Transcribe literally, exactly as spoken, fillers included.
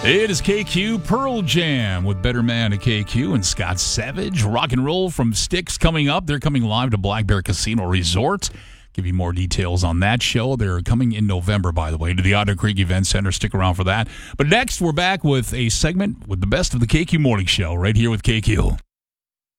It is K Q Pearl Jam with Better Man at K Q and Scott Savage. Rock and roll from Styx coming up. They're coming live to Black Bear Casino Resort. Give you more details on that show. They're coming in November, by the way, to the Otter Creek Event Center. Stick around for that. But next, we're back with a segment with the best of the K Q Morning Show right here with K Q.